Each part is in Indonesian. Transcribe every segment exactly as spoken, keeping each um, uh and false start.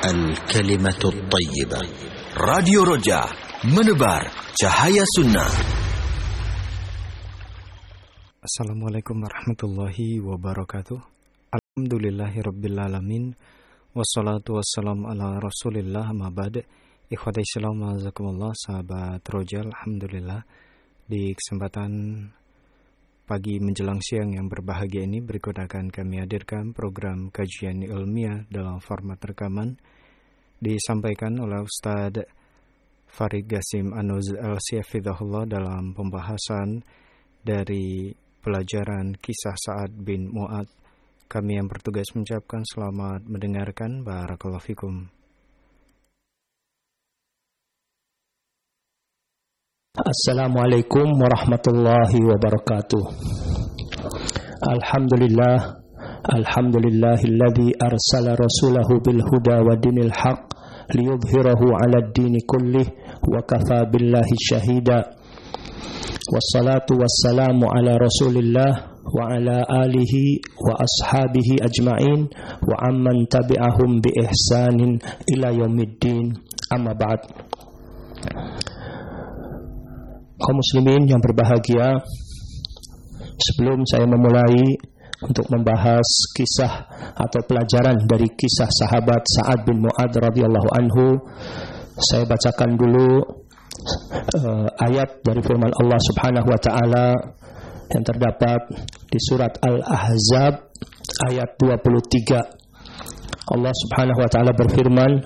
Al-Kalimatul Tayyibah. Radio Roja, menebar cahaya sunnah. Assalamualaikum warahmatullahi wabarakatuh. Alhamdulillahirabbil alamin. Wassalatu wassalamu ala Rasulillah ma ba'd. Ikhwatai Islam azakumullah, sahabat Roja, alhamdulillah di kesempatan pagi menjelang siang yang berbahagia ini, berikut akan kami hadirkan program kajian ilmiah dalam format rekaman, disampaikan oleh Ustadz Farid Qasim Anuz Al-Siyafidahullah dalam pembahasan dari pelajaran kisah Sa'ad bin Mu'ad. Kami yang bertugas mengucapkan selamat mendengarkan. Barakallahu fikum. Assalamualaikum warahmatullahi wabarakatuh. Alhamdulillah, alhamdulillahilladzi arsala rasulahu bil huda wa dinil haq liyudhhirahu 'alad dini kullih wa kafa billahi syahida. Wassalatu wassalamu ala Rasulillah wa ala alihi wa ashabihi ajma'in wa amman tabi'ahum bi ihsanin ila yaumiddin. Amma ba'd. Kaum muslimin yang berbahagia, sebelum saya memulai untuk membahas kisah atau pelajaran dari kisah sahabat Sa'ad bin Mu'ad radhiyallahu anhu, saya bacakan dulu uh, ayat dari firman Allah Subhanahu wa taala yang terdapat di surat Al-Ahzab ayat dua puluh tiga. Allah Subhanahu wa taala berfirman,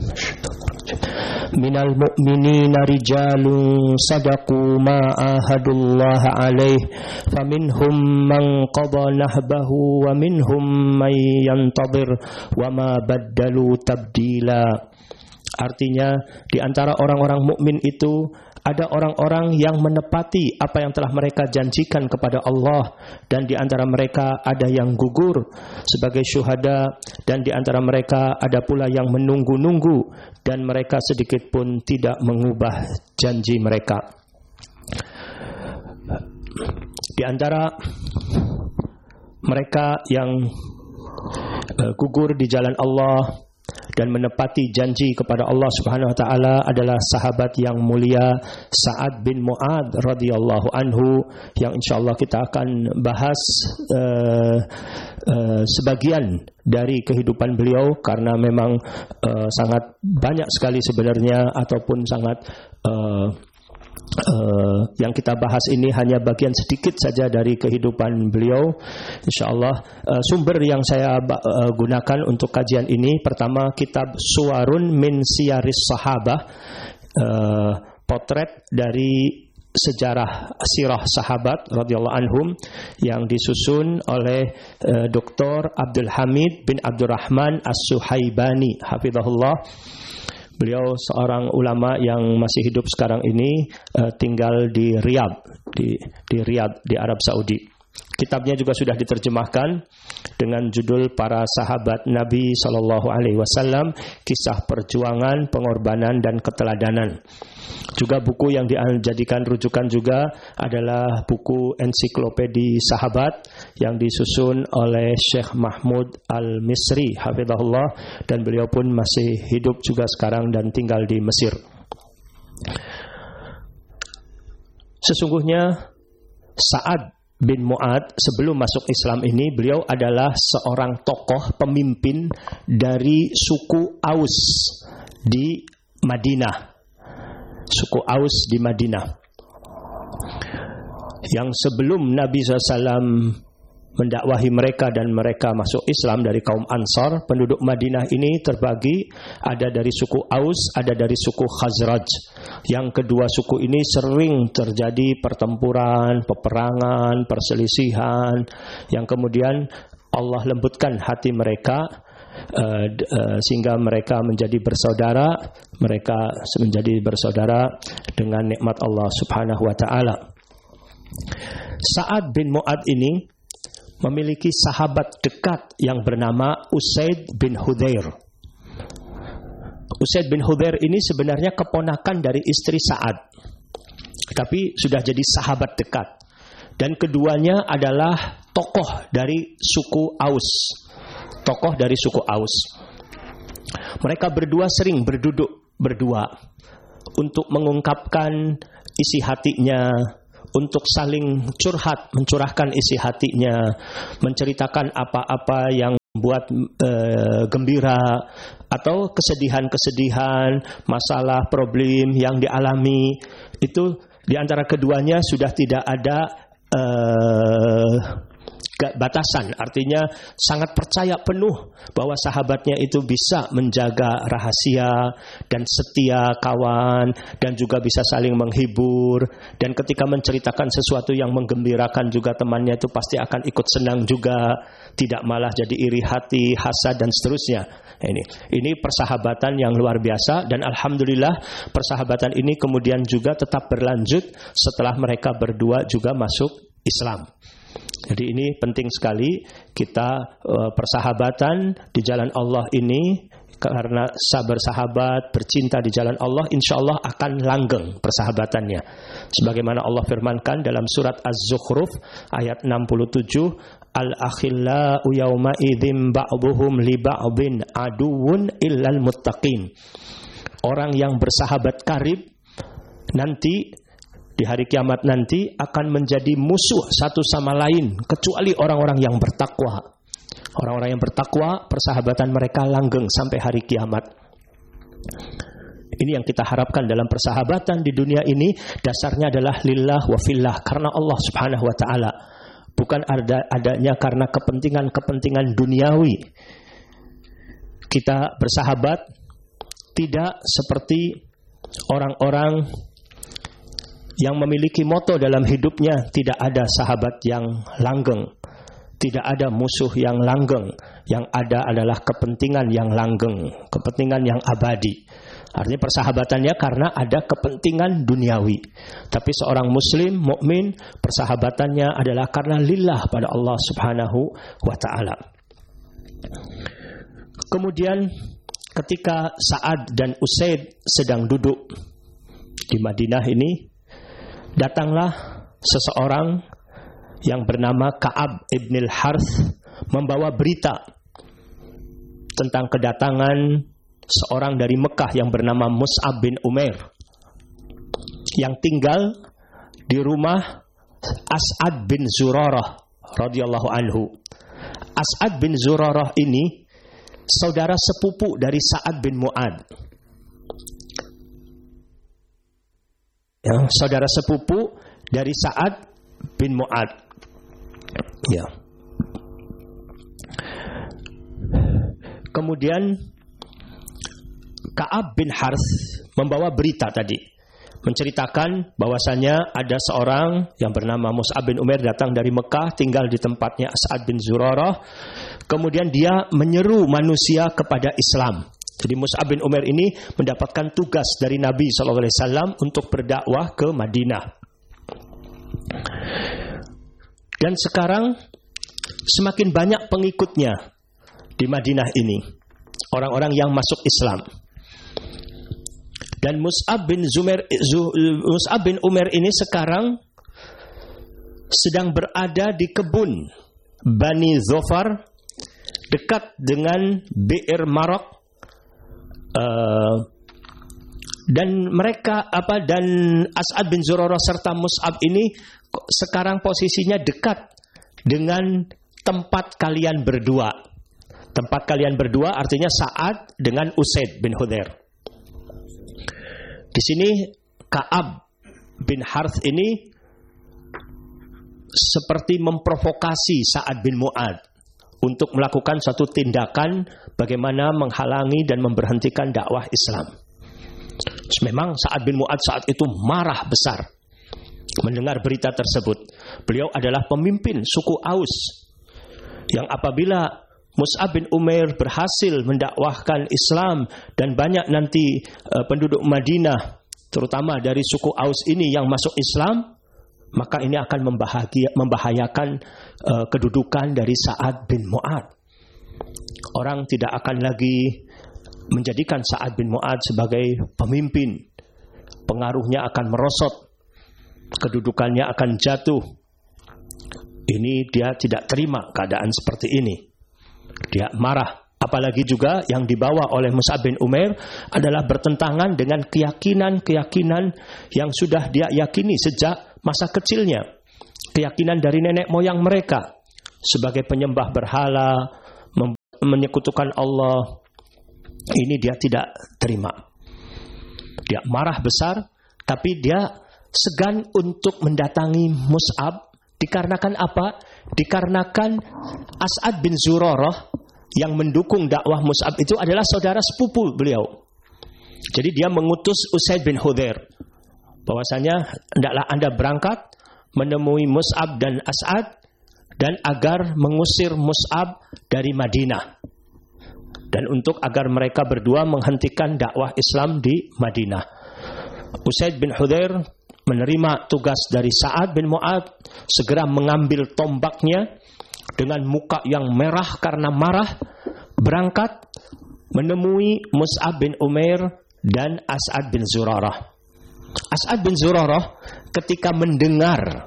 minal mu'minina rijalun sadaqu ma ahadullaha alaih faminhum man qada nahbahu wa minhum man yantadir wa ma baddalu tabdila. Artinya, di antara orang-orang mukmin itu ada orang-orang yang menepati apa yang telah mereka janjikan kepada Allah, dan di antara mereka ada yang gugur sebagai syuhada, dan di antara mereka ada pula yang menunggu-nunggu dan mereka sedikit pun tidak mengubah janji mereka. Di antara mereka yang uh, gugur di jalan Allah dan menepati janji kepada Allah Subhanahu wa taala adalah sahabat yang mulia Sa'ad bin Mu'ad radhiyallahu anhu, yang insyaallah kita akan bahas uh, uh, sebagian dari kehidupan beliau, karena memang uh, sangat banyak sekali sebenarnya, ataupun sangat uh, Uh, yang kita bahas ini hanya bagian sedikit saja dari kehidupan beliau. InsyaAllah uh, sumber yang saya uh, gunakan untuk kajian ini, pertama kitab Suwarun min Siyaris Sahabah, uh, potret dari sejarah sirah sahabat radhiyallahu anhum, yang disusun oleh uh, Doktor Abdul Hamid bin Abdurrahman As-Suhaibani hafizahullah. Beliau seorang ulama yang masih hidup sekarang ini, uh, tinggal di Riyadh, di, di Riyadh di Arab Saudi. Kitabnya juga sudah diterjemahkan dengan judul Para Sahabat Nabi Sallallahu Alaihi Wasallam, Kisah Perjuangan, Pengorbanan dan Keteladanan. Juga buku yang dijadikan rujukan juga adalah buku Ensiklopedi Sahabat yang disusun oleh Syekh Mahmud Al-Misri hafizahullah, dan beliau pun masih hidup juga sekarang dan tinggal di Mesir. Sesungguhnya Sa'ad bin Mu'ad sebelum masuk Islam ini, beliau adalah seorang tokoh pemimpin dari suku Aus di Madinah. Suku Aus di Madinah, yang sebelum Nabi shallallahu alaihi wasallam mendakwahi mereka dan mereka masuk Islam dari kaum Ansar, penduduk Madinah ini terbagi, ada dari suku Aus, ada dari suku Khazraj. Yang kedua suku ini sering terjadi pertempuran, peperangan, perselisihan, yang kemudian Allah lembutkan hati mereka, Uh, uh, sehingga mereka menjadi bersaudara, mereka menjadi bersaudara dengan nikmat Allah Subhanahu wa taala. Sa'ad bin Mu'ad ini memiliki sahabat dekat yang bernama Usaid bin Hudzair. Usaid bin Hudzair ini sebenarnya keponakan dari istri Sa'ad, tapi sudah jadi sahabat dekat. Dan keduanya adalah tokoh dari suku Aus. Tokoh dari suku Aus. Mereka berdua sering berduduk berdua untuk mengungkapkan isi hatinya, untuk saling curhat, mencurahkan isi hatinya, menceritakan apa-apa yang membuat e, gembira atau kesedihan-kesedihan, masalah, problem yang dialami. Itu di antara keduanya sudah tidak ada e, batasan, artinya sangat percaya penuh bahwa sahabatnya itu bisa menjaga rahasia dan setia kawan, dan juga bisa saling menghibur, dan ketika menceritakan sesuatu yang menggembirakan juga temannya itu pasti akan ikut senang juga, tidak malah jadi iri hati, hasad dan seterusnya. Ini ini persahabatan yang luar biasa, dan alhamdulillah persahabatan ini kemudian juga tetap berlanjut setelah mereka berdua juga masuk Islam. Jadi ini penting sekali kita uh, persahabatan di jalan Allah ini, karena sabar sahabat bercinta di jalan Allah insya Allah akan langgeng persahabatannya. Sebagaimana Allah firmankan dalam surat Az-Zukhruf ayat enam puluh tujuh, Al-akhillau yawma idzim ba'duhum li ba'din aduwwun illal muttaqin. Orang yang bersahabat karib nanti di hari kiamat nanti akan menjadi musuh satu sama lain kecuali orang-orang yang bertakwa. Orang-orang yang bertakwa persahabatan mereka langgeng sampai hari kiamat. Ini yang kita harapkan dalam persahabatan di dunia ini, dasarnya adalah lillah wa fillah, karena Allah Subhanahu wa taala. Bukan ada adanya karena kepentingan-kepentingan duniawi. Kita bersahabat tidak seperti orang-orang yang memiliki moto dalam hidupnya, tidak ada sahabat yang langgeng, tidak ada musuh yang langgeng. Yang ada adalah kepentingan yang langgeng, kepentingan yang abadi. Artinya persahabatannya karena ada kepentingan duniawi. Tapi seorang muslim, mukmin, persahabatannya adalah karena lillah pada Allah Subhanahu wa taala. Kemudian ketika Sa'ad dan Usaid sedang duduk di Madinah ini, datanglah seseorang yang bernama Ka'ab ibn al-Harth membawa berita tentang kedatangan seorang dari Mekah yang bernama Mus'ab bin Umair yang tinggal di rumah As'ad bin Zurarah radhiyallahu anhu. As'ad bin Zurarah ini saudara sepupu dari Sa'ad bin Mu'ad. Ya, saudara sepupu dari Sa'ad bin Mu'ad. Ya. Kemudian Ka'ab bin Harth membawa berita tadi, menceritakan bahwasanya ada seorang yang bernama Mus'ab bin Umair datang dari Mekah, tinggal di tempatnya Sa'ad bin Zurarah. Kemudian dia menyeru manusia kepada Islam. Jadi Mus'ab bin Umair ini mendapatkan tugas dari Nabi shallallahu alaihi wasallam untuk berdakwah ke Madinah. Dan sekarang semakin banyak pengikutnya di Madinah ini, orang-orang yang masuk Islam. Dan Mus'ab bin Zumair, Mus'ab bin Umair ini sekarang sedang berada di kebun Bani Zofar dekat dengan Bi'r Marok. Uh, dan mereka apa dan As'ad bin Zurarah serta Mus'ab ini sekarang posisinya dekat dengan tempat kalian berdua. Tempat kalian berdua artinya Sa'ad dengan Usaid bin Hudzair. Di sini Ka'ab bin Harth ini seperti memprovokasi Sa'ad bin Mu'ad untuk melakukan suatu tindakan bagaimana menghalangi dan memberhentikan dakwah Islam. Memang Sa'ad bin Mu'ad saat itu marah besar mendengar berita tersebut. Beliau adalah pemimpin suku Aus yang apabila Mus'ab bin Umair berhasil mendakwahkan Islam dan banyak nanti uh, penduduk Madinah terutama dari suku Aus ini yang masuk Islam, maka ini akan membahayakan uh, kedudukan dari Sa'ad bin Mu'ad. Orang tidak akan lagi menjadikan Sa'ad bin Mu'ad sebagai pemimpin. Pengaruhnya akan merosot, kedudukannya akan jatuh. Ini dia tidak terima keadaan seperti ini. Dia marah. Apalagi juga yang dibawa oleh Mus'ab bin Umair adalah bertentangan dengan keyakinan-keyakinan yang sudah dia yakini sejak masa kecilnya. Keyakinan dari nenek moyang mereka sebagai penyembah berhala, menyekutukan Allah. Ini dia tidak terima. Dia marah besar, tapi dia segan untuk mendatangi Mus'ab. Dikarenakan apa? Dikarenakan As'ad bin Zurarah yang mendukung dakwah Mus'ab itu adalah saudara sepupu beliau. Jadi dia mengutus Usaid bin Hudhair bahwasanya hendaklah Anda berangkat menemui Mus'ab dan As'ad dan agar mengusir Mus'ab dari Madinah. Dan untuk agar mereka berdua menghentikan dakwah Islam di Madinah. Usaid bin Hudhair menerima tugas dari Sa'ad bin Mu'adz, segera mengambil tombaknya dengan muka yang merah karena marah, berangkat menemui Mus'ab bin Umair dan As'ad bin Zurarah. As'ad bin Zurarah ketika mendengar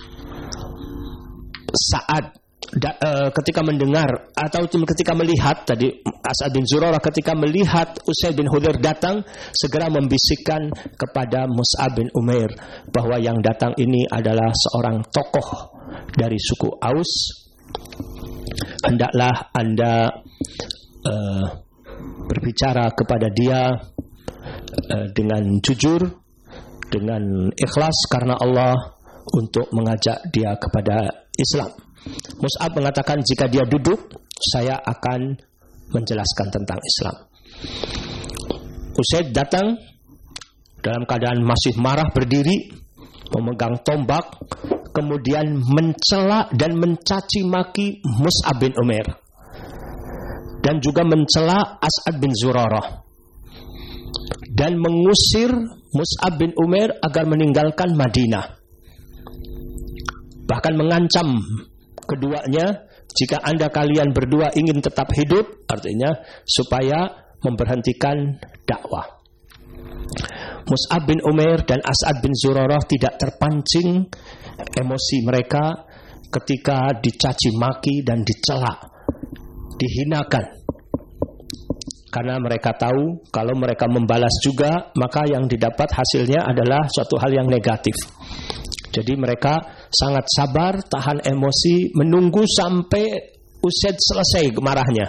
Sa'ad da, uh, ketika mendengar atau ketika melihat tadi As'ad bin Zurarah ketika melihat Usaid bin Hudhair datang, segera membisikkan kepada Mus'ab bin Umair bahwa yang datang ini adalah seorang tokoh dari suku Aus. Hendaklah Anda uh, berbicara kepada dia uh, dengan jujur, dengan ikhlas karena Allah, untuk mengajak dia kepada Islam. Mus'ab mengatakan jika dia duduk, saya akan menjelaskan tentang Islam. Usaid datang dalam keadaan masih marah, berdiri, memegang tombak, kemudian mencela dan mencaci maki Mus'ab bin Umair dan juga mencela As'ad bin Zurarah dan mengusir Mus'ab bin Umair agar meninggalkan Madinah. Bahkan mengancam keduanya, jika Anda kalian berdua ingin tetap hidup, artinya supaya memberhentikan dakwah. Mus'ab bin Umair dan As'ad bin Zurarah tidak terpancing emosi mereka ketika dicaci maki dan dicela, dihinakan. Karena mereka tahu kalau mereka membalas juga, maka yang didapat hasilnya adalah suatu hal yang negatif. Jadi mereka sangat sabar, tahan emosi, menunggu sampai Usaid selesai marahnya.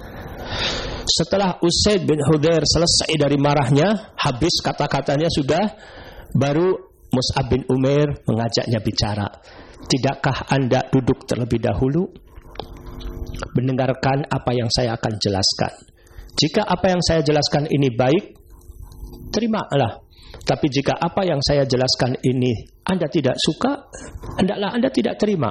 Setelah Usaid bin Hudhair selesai dari marahnya, habis kata-katanya sudah, baru Mus'ab bin Umair mengajaknya bicara. Tidakkah Anda duduk terlebih dahulu, mendengarkan apa yang saya akan jelaskan? Jika apa yang saya jelaskan ini baik, terimalah. Tapi jika apa yang saya jelaskan ini Anda tidak suka, hendaklah Anda tidak terima.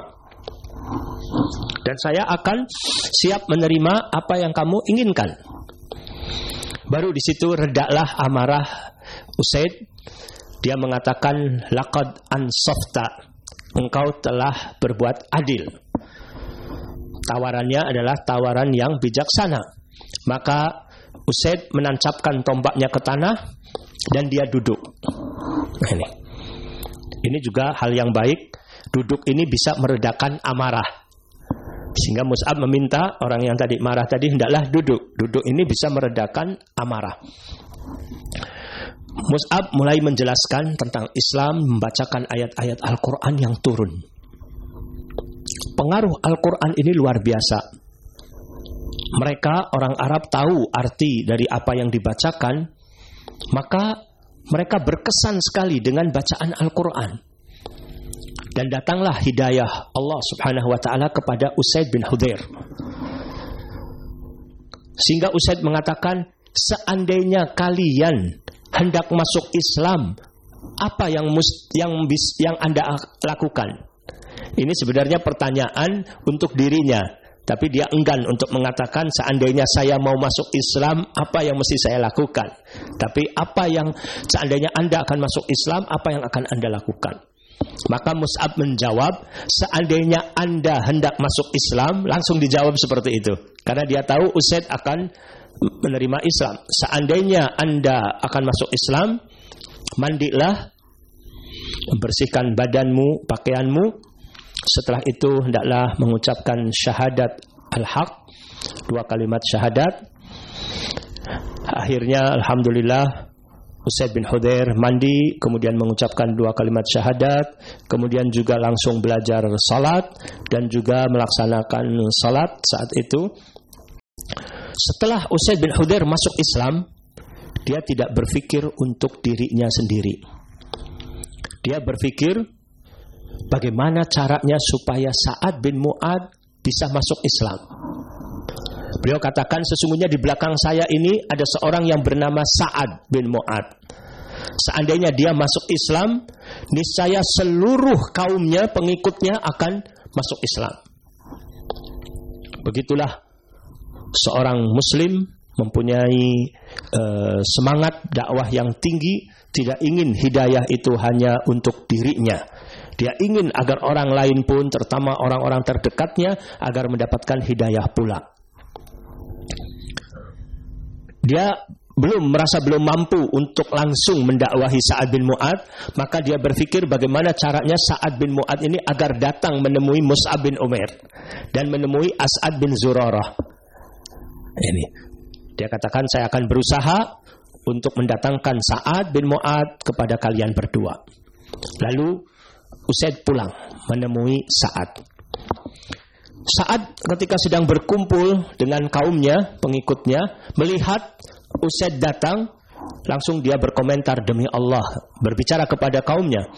Dan saya akan siap menerima apa yang kamu inginkan. Baru di situ redaklah amarah Usaid. Dia mengatakan, laqad ansafta, engkau telah berbuat adil. Tawarannya adalah tawaran yang bijaksana. Maka Usaid menancapkan tombaknya ke tanah dan dia duduk. Nah, ini. Ini juga hal yang baik. Duduk ini bisa meredakan amarah. Sehingga Mus'ab meminta orang yang tadi marah tadi hendaklah duduk. Duduk ini bisa meredakan amarah. Mus'ab mulai menjelaskan tentang Islam, membacakan ayat-ayat Al-Quran yang turun. Pengaruh Al-Quran ini luar biasa. Mereka orang Arab tahu arti dari apa yang dibacakan, maka mereka berkesan sekali dengan bacaan Al-Quran. Dan datanglah hidayah Allah subhanahu wa ta'ala kepada Usaid bin Hudhair. Sehingga Usaid mengatakan, seandainya kalian hendak masuk Islam, apa yang mus, yang, bis, yang Anda lakukan? Ini sebenarnya pertanyaan untuk dirinya. Tapi dia enggan untuk mengatakan seandainya saya mau masuk Islam, apa yang mesti saya lakukan. Tapi apa yang seandainya Anda akan masuk Islam, apa yang akan Anda lakukan. Maka Mus'ab menjawab, seandainya Anda hendak masuk Islam, langsung dijawab seperti itu. Karena dia tahu Usaid akan menerima Islam. Seandainya Anda akan masuk Islam, mandilah, membersihkan badanmu, pakaianmu. Setelah itu hendaklah mengucapkan syahadat al-haq, dua kalimat syahadat. Akhirnya alhamdulillah Usaid bin Hudzair mandi, kemudian mengucapkan dua kalimat syahadat, kemudian juga langsung belajar salat dan juga melaksanakan salat saat itu. Setelah Usaid bin Hudzair masuk Islam, dia tidak berpikir untuk dirinya sendiri. Dia berpikir bagaimana caranya supaya Sa'ad bin Mu'adz bisa masuk Islam. Beliau katakan, sesungguhnya di belakang saya ini ada seorang yang bernama Sa'ad bin Mu'adz. Seandainya dia masuk Islam, niscaya seluruh kaumnya, pengikutnya akan masuk Islam. Begitulah seorang muslim mempunyai uh, semangat dakwah yang tinggi, tidak ingin hidayah itu hanya untuk dirinya. Dia ingin agar orang lain pun, terutama orang-orang terdekatnya, agar mendapatkan hidayah pula. Dia belum merasa belum mampu untuk langsung mendakwahi Sa'ad bin Mu'adz, maka dia berpikir bagaimana caranya Sa'ad bin Mu'adz ini agar datang menemui Mus'ab bin Umair dan menemui As'ad bin Zurarah. Ini dia katakan, saya akan berusaha untuk mendatangkan Sa'ad bin Mu'adz kepada kalian berdua. Lalu Usaid pulang menemui Sa'ad. Sa'ad ketika sedang berkumpul dengan kaumnya, pengikutnya, melihat Usaid datang, langsung dia berkomentar, demi Allah, berbicara kepada kaumnya,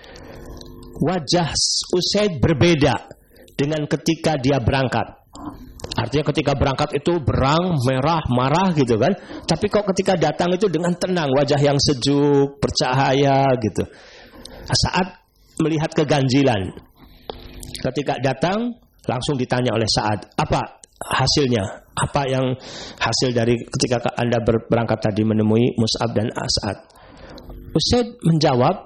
wajah Usaid berbeda dengan ketika dia berangkat. Artinya ketika berangkat itu berang, merah, marah gitu kan. Tapi kok ketika datang itu dengan tenang, wajah yang sejuk, bercahaya gitu. Saat melihat keganjilan, ketika datang langsung ditanya oleh Sa'ad, apa hasilnya? Apa yang hasil dari ketika Anda berangkat tadi menemui Mus'ab dan As'ad? Usaid menjawab,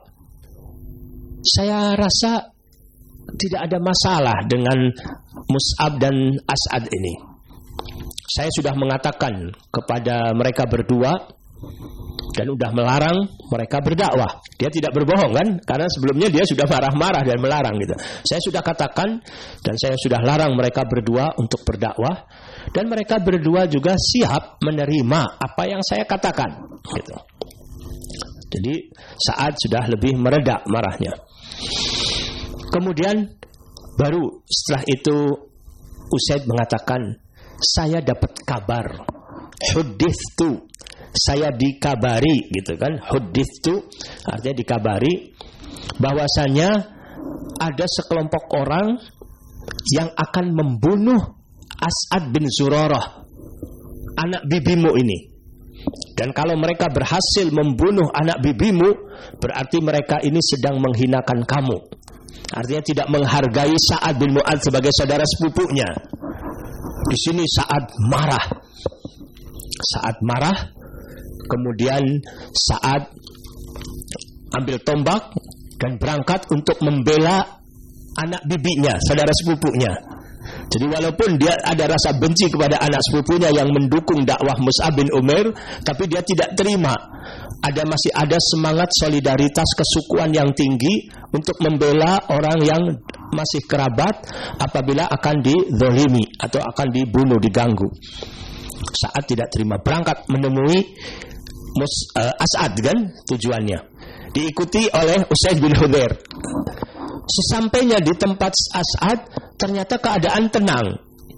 saya rasa tidak ada masalah dengan Mus'ab dan As'ad ini. Saya sudah mengatakan kepada mereka berdua dan sudah melarang mereka berdakwah. Dia tidak berbohong kan? Karena sebelumnya dia sudah marah-marah dan melarang gitu. Saya sudah katakan dan saya sudah larang mereka berdua untuk berdakwah, dan mereka berdua juga siap menerima apa yang saya katakan gitu. Jadi saat sudah lebih mereda marahnya. Kemudian baru setelah itu Usaid mengatakan, saya dapat kabar, huddithtu, saya dikabari gitu kan. Huddithtu artinya dikabari bahwasanya ada sekelompok orang yang akan membunuh As'ad bin Zurarah, anak bibimu ini. Dan kalau mereka berhasil membunuh anak bibimu, berarti mereka ini sedang menghinakan kamu. Artinya tidak menghargai Sa'ad bin Mu'adz sebagai saudara sepupunya. Di sini Sa'ad marah. Sa'ad marah. Kemudian Sa'ad ambil tombak dan berangkat untuk membela anak bibinya, saudara sepupunya. Jadi walaupun dia ada rasa benci kepada anak sepupunya yang mendukung dakwah Mus'ab bin Umair, tapi dia tidak terima. Ada masih ada semangat solidaritas kesukuan yang tinggi untuk membela orang yang masih kerabat apabila akan dizalimi atau akan dibunuh, diganggu. Saat tidak terima, berangkat menemui Mus, uh, As'ad kan tujuannya. Diikuti oleh Usaid bin Hudzair. Sesampainya di tempat As'ad, ternyata keadaan tenang.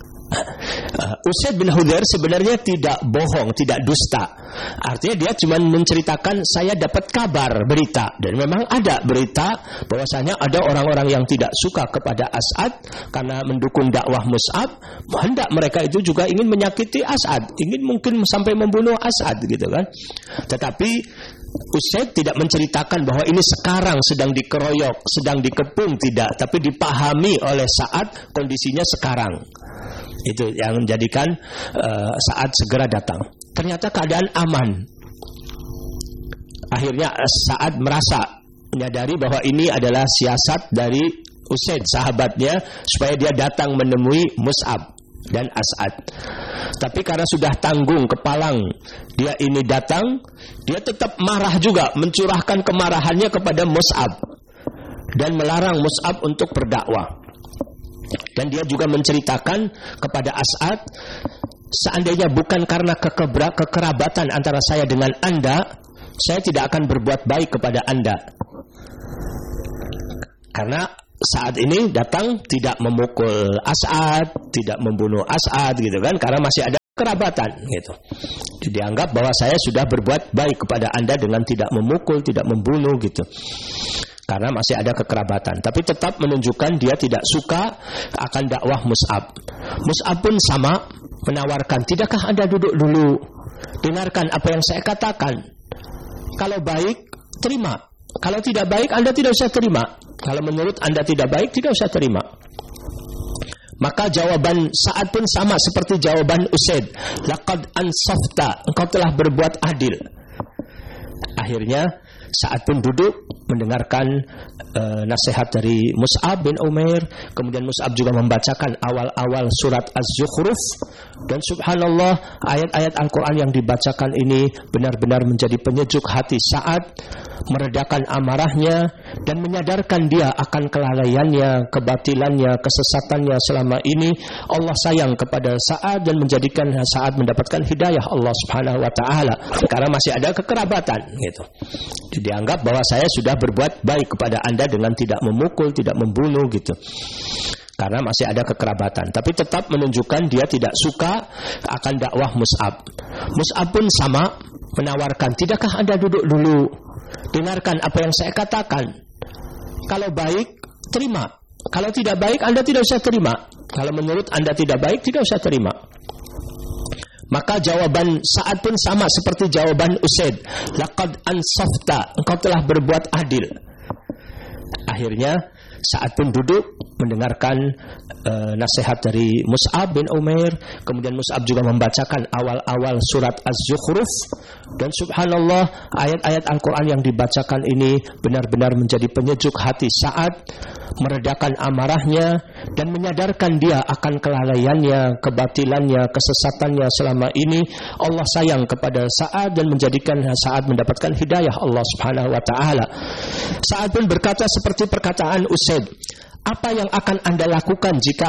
Uh, Usaid bin Hudzair sebenarnya tidak bohong, tidak dusta. Artinya dia cuma menceritakan, saya dapat kabar, berita. Dan memang ada berita bahwasanya ada orang-orang yang tidak suka kepada As'ad karena mendukung dakwah Mus'ab. Hendak mereka itu juga ingin menyakiti As'ad, ingin mungkin sampai membunuh As'ad gitu kan. Tetapi Usaid tidak menceritakan bahwa ini sekarang sedang dikeroyok, sedang dikepung, tidak, tapi dipahami oleh Sa'ad kondisinya sekarang. Itu yang menjadikan uh, Sa'ad segera datang. Ternyata keadaan aman. Akhirnya Sa'ad merasa menyadari bahwa ini adalah siasat dari Usaid, sahabatnya, supaya dia datang menemui Mus'ab dan As'ad. Tapi karena sudah tanggung kepalang dia ini datang, dia tetap marah juga, mencurahkan kemarahannya kepada Mus'ab dan melarang Mus'ab untuk berdakwah. Dan dia juga menceritakan kepada As'ad, seandainya bukan karena kekebra, kekerabatan antara saya dengan Anda, saya tidak akan berbuat baik kepada Anda. Karena saat ini datang tidak memukul As'ad, tidak membunuh As'ad gitu kan, karena masih ada kerabatan gitu. Jadi dianggap bahwa saya sudah berbuat baik kepada Anda dengan tidak memukul, tidak membunuh gitu. Karena masih ada kekerabatan. Tapi tetap menunjukkan dia tidak suka akan dakwah Mus'ab. Mus'ab pun sama, menawarkan, tidakkah Anda duduk dulu, dengarkan apa yang saya katakan. Kalau baik, terima. Kalau tidak baik, Anda tidak usah terima. Kalau menurut Anda tidak baik, tidak usah terima. Maka jawaban Sa'ad pun sama seperti jawaban Usaid. Laqad ansafta, engkau telah berbuat adil. Akhirnya Sa'ad pun duduk mendengarkan uh, nasihat dari Mus'ab bin Umair. Kemudian Mus'ab juga membacakan awal-awal surat Az-Zukhruf. Dan subhanallah, ayat-ayat Al-Quran yang dibacakan ini benar-benar menjadi penyejuk hati Sa'ad, meredakan amarahnya dan menyadarkan dia akan kelalaiannya, kebatilannya, kesesatannya selama ini. Allah sayang kepada Sa'ad dan menjadikan Sa'ad mendapatkan hidayah Allah Subhanahu wa taala karena masih ada kekerabatan gitu. Jadi dianggap bahwa saya sudah berbuat baik kepada Anda dengan tidak memukul, tidak membunuh gitu. Karena masih ada kekerabatan. Tapi tetap menunjukkan dia tidak suka akan dakwah Mus'ab. Mus'ab pun sama, menawarkan, tidakkah Anda duduk dulu, dengarkan apa yang saya katakan. Kalau baik, terima. Kalau tidak baik, Anda tidak usah terima. Kalau menurut Anda tidak baik, tidak usah terima. Maka jawaban Sa'ad pun sama seperti jawaban Usaid. Laqad ansafta, engkau telah berbuat adil. Akhirnya Sa'ad pun duduk mendengarkan uh, nasihat dari Mus'ab bin Umair. Kemudian Mus'ab juga membacakan awal-awal surat Az-Zukhruf. Dan subhanallah, ayat-ayat Al-Quran yang dibacakan ini benar-benar menjadi penyejuk hati Sa'ad, meredakan amarahnya dan menyadarkan dia akan kelalaiannya, kebatilannya, kesesatannya selama ini. Allah sayang kepada Sa'ad dan menjadikan Sa'ad mendapatkan hidayah Allah Subhanahu wa taala. Sa'ad pun berkata seperti perkataan Usaid, apa yang akan Anda lakukan jika